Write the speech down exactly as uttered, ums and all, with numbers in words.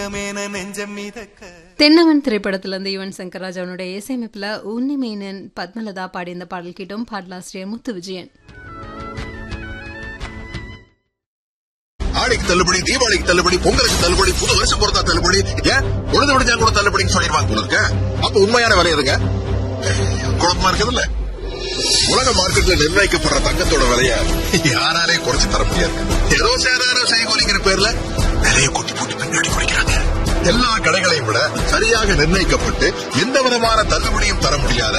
தென்னவன் திரைப்படத்துல இருந்து யுவன் சங்கர் ராஜா அவனுடைய இசையமைப்புல உன்னி மேனன் பத்மலதா பாடி இந்த பாடல் கேட்டோம். பாடலாசிரியர் முத்து விஜயன். ஆடிக்கு தள்ளுபடி, தீபாவளிக்கு தள்ளுபடி, பொங்கலுக்கு தள்ளுபடி, புது வருஷம் பொறுத்தா தள்ளுபடி, ஏன் உழுது விடுச்சா கூட தள்ளுபடின்னு சொல்லிடுவாங்க போல இருக்க. அப்ப உண்மையான விலை எதுங்க? குழப்பமா இருக்குது இல்ல. உலக மார்க்கெட்ல நிர்ணயிக்கப்படுற தங்கத்தோட விலைய யாராலே குறைச்சு தர முடியாது. ஏதோ சேதாரம் செய்கூலிங்கிற பேர்ல விலையை கூட்டி போட்டு பின்னாடி குறைக்கிறாங்க. எல்லா கடைகளையும் விட சரியாக நிர்ணயிக்கப்பட்டு எந்த விதமான தள்ளுபடியும் தர முடியாத